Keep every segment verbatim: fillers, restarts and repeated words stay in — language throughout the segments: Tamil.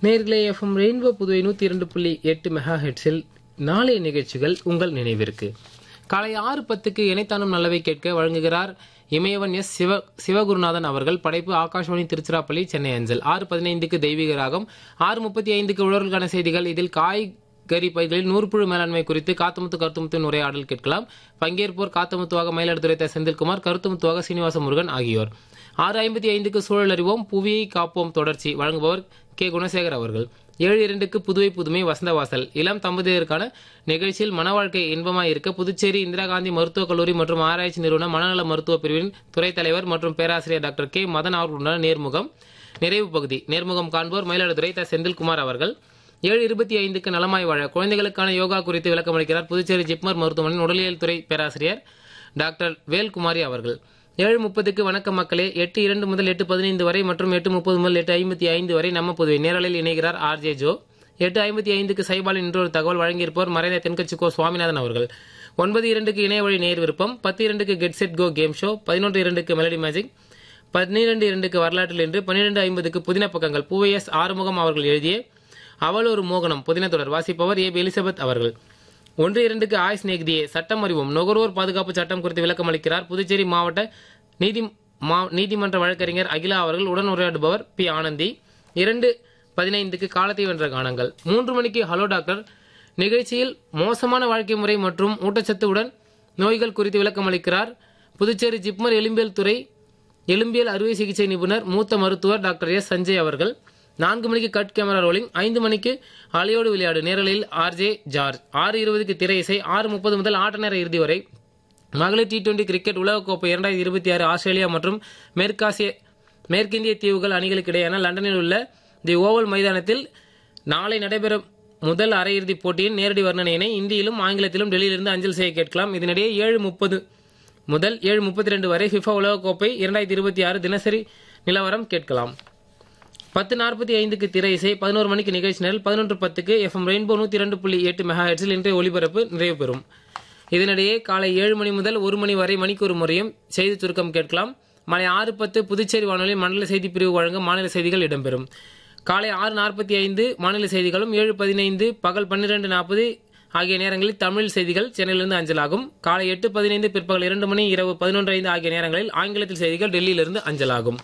நேயர்களே, எஃப்எம் ரெயின்போ புதுவை நூத்தி இரண்டு புள்ளி எட்டு மெகா ஹெட்ஸில் நாளைய நிகழ்ச்சிகள் உங்கள் நினைவிற்கு. காலை ஆறு பத்துக்கு இணைத்தானும் நல்லவை கேட்க வழங்குகிறார் இமயவன் எஸ் சிவ சிவகுருநாதன் அவர்கள். படைப்பு ஆகாஷ்வாணி திருச்சிராப்பள்ளி, சென்னை அஞ்சல். ஆறு பதினைந்துக்கு தெய்வீக ராகம். ஆறு முப்பத்தி ஐந்துக்கு உழவர்களுக்கான செய்திகள். இதில் காய்கறி பயிர்களில் நூற்புழு மேலாண்மை குறித்து காத்தமுத்து கருத்துமுத்தின் உரையாடல் கேட்கலாம். பங்கேற்போர் காத்தமுத்துவாக மயிலாடுதுறை த. செந்தில்குமார், கருத்துமுத்துவாக சீனிவாச முருகன் ஆகியோர். ஆறு ஐம்பத்தி ஐந்துக்கு சூழல் அறிவோம், புவியை காப்போம் தொடர்ச்சி. வழங்குபவர் கே. குணசேகர் அவர்கள். ஏழு இரண்டுக்கு புதுவை புதுமை வசந்தவாசல். இளம் தம்பதியருக்கான நிகழ்ச்சியில் மன வாழ்க்கை இன்பமாய் இருக்க புதுச்சேரி இந்திரா காந்தி மருத்துவக் கல்லூரி மற்றும் ஆராய்ச்சி நிறுவன மனநல மருத்துவ பிரிவின் துறைத் தலைவர் மற்றும் பேராசிரியர் டாக்டர் கே. மதன் அவர்களுடன் நேர்முகம். நிறைவு பகுதி. நேர்முகம் காண்போர் மயிலாடுதுறை த. செந்தில்குமார் அவர்கள். ஏழு இருபத்தி ஐந்துக்கு நலமாய் வாழ குழந்தைகளுக்கான யோகா குறித்து விளக்கமளிக்கிறார் புதுச்சேரி ஜிப்மர் மருத்துவமனையின் உடலியல் துறை பேராசிரியர் டாக்டர் வேல்குமாரி அவர்கள். ஏழு முப்பதுக்கு வணக்கம் மக்களே. எட்டு இரண்டு முதல் எட்டு பதினைந்து வரை மற்றும் எட்டு முப்பது முதல் எட்டு ஐம்பத்தி ஐந்து வரை நம்ம புதுவை நேரலில் இணைகிறார் ஆர் ஜே ஜோ. எட்டு ஐம்பத்தி ஐந்துக்கு சைபாலின் இன்றொரு தகவல் வழங்கியிருப்போர் மறைந்த தென்கட்சி கோ. சுவாமிநாதன் அவர்கள். ஒன்பது இரண்டுக்கு இணைய வழி நேர் விருப்பம். பத்து இரண்டுக்கு get set go game show. பதினொன்று இரண்டுக்கு மெலடி மேஜிக். பன்னிரண்டு இரண்டுக்கு வரலாற்றில் இன்று. பன்னிரண்டு ஐம்பதுக்கு புதின பக்கங்கள். பூவை எஸ் ஆறுமுகம் அவர்கள் எழுதிய அவள் ஒரு மோகனம் புதின தொடர். வாசிப்பவர் ஏ. எலிசபெத் அவர்கள். ஒன்று இரண்டுக்கு ஆய்ஸ் நேக்தியே சட்டம் அறிவோம். நுகர்வோர் பாதுகாப்பு சட்டம் குறித்து விளக்கம் அளிக்கிறார் புதுச்சேரி மாவட்ட நீதி நீதிமன்ற வழக்கறிஞர் அகிலா அவர்கள். உடன் உரையாடுபவர் பி. ஆனந்தி. இரண்டு பதினைந்துக்கு காலத்தை வென்ற கானங்கள். மூன்று மணிக்கு ஹலோ டாக்டர் நிகழ்ச்சியில் மோசமான வாழ்க்கை முறை மற்றும் ஊட்டச்சத்து உடன் நோய்கள் குறித்து விளக்கம் அளிக்கிறார் புதுச்சேரி ஜிப்மர் எலும்பியல் துறை எலும்பியல் அறுவை சிகிச்சை நிபுணர் மூத்த மருத்துவர் டாக்டர் எஸ் சஞ்சய் அவர்கள். நான்கு மணிக்கு கட் கேமரா ரோலிங். ஐந்து மணிக்கு அலையோடு விளையாடு நேரலையில் ஆர் ஜே ஜார்ஜ். ஆறு இருபதுக்கு திரை இசை. ஆறு முப்பது முதல் ஆட்ட நேர இறுதி வரை மகளிர் டி டுவெண்டி கிரிக்கெட் உலகக்கோப்பை இரண்டாயிரத்தி இருபத்தி ஆறு ஆஸ்திரேலியா மற்றும் மேற்காசிய மேற்கிந்திய தீவுகள் அணிகளுக்கு இடையேயான லண்டனில் உள்ள தி ஓவல் மைதானத்தில் நாளை நடைபெறும் முதல் அரையிறுதிப் போட்டியின் நேரடி வர்ணனையினை இந்தியிலும் ஆங்கிலத்திலும் டெல்லியிலிருந்து அஞ்சல் செய்ய கேட்கலாம். இதனிடையே ஏழு முப்பது முதல் ஏழு முப்பத்தி ரெண்டு வரை ஃபிஃபா உலகக்கோப்பை இரண்டாயிரத்தி இருபத்தி ஆறு தினசரி நிலவரம் கேட்கலாம். பத்து நாற்பத்தி ஐந்துக்கு திரை இசை. பதினோரு மணிக்கு நிகழ்ச்சி நேரில். பதினொன்று பத்துக்கு எஃப்எம் ரெயின்போ நூத்தி இரண்டு புள்ளி எட்டு மெகா ஹெட்ஸில் இன்றைய ஒலிபரப்பு நிறைவு பெறும். இதனிடையே காலை ஏழு மணி முதல் ஒரு மணி வரை மணிக்கு ஒரு முறையும் செய்தி சுருக்கம் கேட்கலாம். மாலை ஆறு பத்து புதுச்சேரி வானொலி மண்டல செய்தி பிரிவு வழங்கும் மாநில செய்திகள் இடம்பெறும். காலை ஆறு நாற்பத்தி ஐந்து மாநில செய்திகளும் ஏழு பதினைந்து பகல் பன்னிரண்டு நாற்பது ஆகிய நேரங்களில் தமிழ் செய்திகள் சென்னையிலிருந்து அஞ்சலாகும். காலை எட்டு பதினைந்து பிற்பகல் இரண்டு மணி இரவு பதினொன்று ஐந்து ஆகிய நேரங்களில் ஆங்கிலத்தில் செய்திகள் டெல்லியிலிருந்து அஞ்சலாகும்.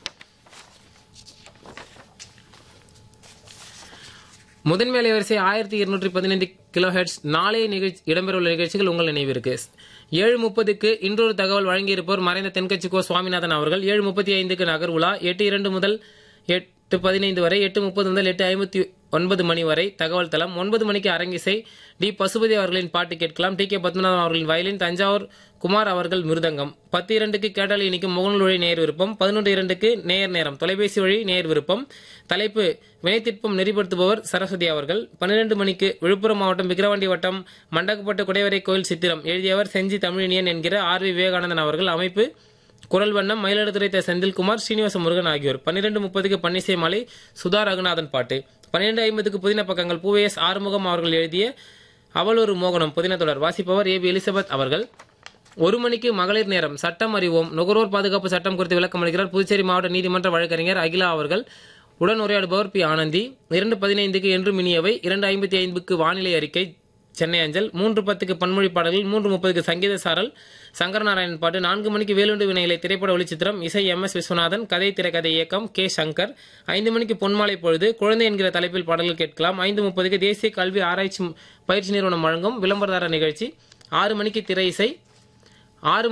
முதன்மை அலைவரிசை ஆயிரத்தி இருநூற்றி பதினைந்து கிலோ ஹெர்ட்ஸ். நாளைய நிகழ்ச்சி இடம்பெறவுள்ள நிகழ்ச்சிகள் உங்கள் நினைவிற்கு. ஏழு முப்பதுக்கு இன்றொரு தகவல் வழங்கியிருப்போர் மறைந்த தென்கட்சி கோ. சுவாமிநாதன் அவர்கள். ஏழு முப்பத்தி ஐந்துக்கு நகர் உலா. எட்டு இரண்டு முதல் எட்டு பதினைந்து வரை. எட்டு முப்பது முதல் எட்டு ஐம்பத்தி ஒன்பது மணி வரை தகவல் தளம். ஒன்பது மணிக்கு அரங்கிசை. டி பசுபதி அவர்களின் பாட்டு கேட்கலாம். டி கே பத்மநாதன் அவர்களின் வயலின். தஞ்சாவூர் குமார் அவர்கள் மிருதங்கம். பத்து இரண்டுக்கு கேட்டால் இனிக்கும் முகநூல் வழி நேர் விருப்பம். பதினொன்று இரண்டுக்கு நேர் நேரம் தொலைபேசி வழி நேர் விருப்பம். தலைப்பு வினைத்திற்பம் நெறிப்படுத்துபவர் சரஸ்வதி அவர்கள். பன்னிரண்டு மணிக்கு விழுப்புரம் மாவட்டம் விக்கிரவாண்டி வட்டம் மண்டகப்பட்டு குடைவரை கோயில் சித்திரம் எழுதியவர் செஞ்சி தமிழினியன் என்கிற ஆர் வி விவேகானந்தன் அவர்கள். அமைப்பு குரல் வண்ணம் மயிலாடுதுறை த. செந்தில்குமார், சீனிவாச முருகன் ஆகியோர். பன்னிரண்டு முப்பதுக்கு பன்னிசை மாலை சுதா ரகுநாதன் பாட்டு. பன்னிரண்டு ஐம்பதுக்கு புதின பக்கங்கள். பூவே எஸ் ஆறுமுகம் அவர்கள் எழுதிய அவள் ஒரு மோகனம் புதின தொடர். வாசிப்பவர் ஏ. எலிசபெத் அவர்கள். ஒரு மணிக்கு மகளிர் நேரம் சட்டம் அறிவோம். நுகர்வோர் பாதுகாப்பு சட்டம் குறித்து விளக்கம் அளிக்கிறார் புதுச்சேரி மாவட்ட நீதிமன்ற வழக்கறிஞர் அகிலா அவர்கள். உடன் உரையாடுபவர் பி. ஆனந்தி. இரண்டு பதினைந்துக்கு என்று மினியவை. இரண்டு ஐம்பத்தி ஐந்துக்கு வானிலை அறிக்கை சென்னை அஞ்சல். மூன்று பத்துக்கு பன்மொழி பாடல்கள். மூன்று முப்பதுக்கு சங்கீத சாரல் சங்கரநாராயணன் பாட்டு. நான்கு மணிக்கு வேலுண்டு வினைகளை திரைப்பட ஒளிச்சித்திரம். இசை எம் எஸ் விஸ்வநாதன். கதை திரைக்கதை இயக்கம் கே. சங்கர். ஐந்து மணிக்கு பொன்மாலை பொழுது குழந்தை என்கிற தலைப்பில் பாடல்கள் கேட்கலாம். ஐந்து முப்பதுக்கு தேசிய கல்வி ஆராய்ச்சி பயிற்சி நிறுவனம் வழங்கும் விளம்பரதார நிகழ்ச்சி. ஆறு மணிக்கு திரை இசை. ஆறு